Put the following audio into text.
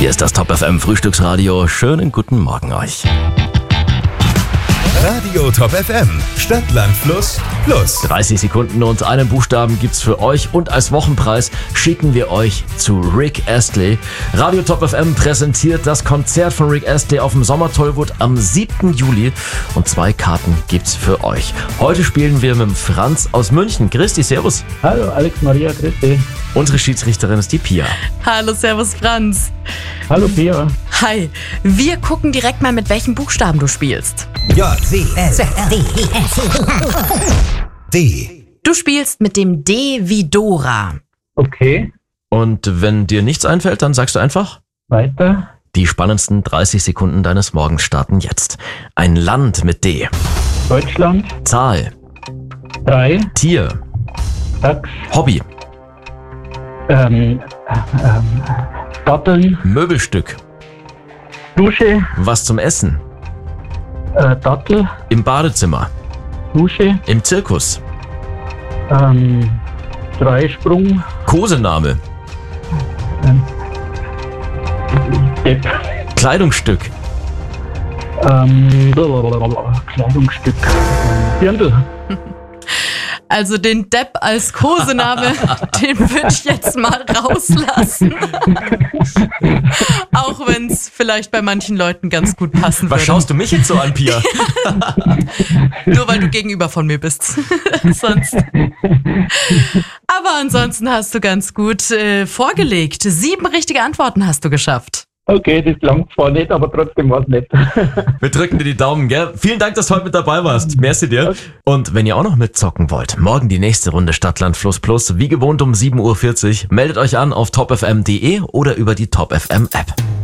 Hier ist das Top FM Frühstücksradio. Schönen guten Morgen euch. Radio Top FM, Stadt, Land, Fluss, Plus. 30 Sekunden und einen Buchstaben gibt's für euch und als Wochenpreis schicken wir euch zu Rick Astley. Radio Top FM präsentiert das Konzert von Rick Astley auf dem Sommertollwood am 7. Juli und 2 Karten gibt's für euch. Heute spielen wir mit dem Franz aus München. Grüß dich, servus. Hallo Alex Maria, grüß dich. Unsere Schiedsrichterin ist die Pia. Hallo, servus Franz. Hallo Pia. Hi, wir gucken direkt mal, mit welchen Buchstaben du spielst. D. Du spielst mit dem D wie Dora. Okay, Und wenn dir nichts einfällt, dann sagst du einfach... weiter. Die spannendsten 30 Sekunden deines Morgens starten jetzt. Ein Land mit D. Deutschland, Zahl. 3, Tier. Dachs, Hobby. Datteln, Möbelstück. Dusche, Was zum Essen. Dattel, Im Badezimmer. Dusche, Im Zirkus. Dreisprung, Kosename. Depp, Kleidungsstück. Kleidungsstück, Dirndl. Also den Depp als Kosename, den würde ich jetzt mal rauslassen. Auch wenn es vielleicht bei manchen Leuten ganz gut passen würde. Was schaust du mich jetzt so an, Pia? Nur weil du gegenüber von mir bist. Sonst. Aber ansonsten hast du ganz gut vorgelegt. 7 richtige Antworten hast du geschafft. Okay, das langt zwar nicht, aber trotzdem war es nett. Wir drücken dir die Daumen, gell? Vielen Dank, dass du heute mit dabei warst. Merci dir. Und wenn ihr auch noch mitzocken wollt, morgen die nächste Runde Stadt, Land, Fluss Plus, wie gewohnt um 7.40 Uhr. Meldet euch an auf topfm.de oder über die Top FM App.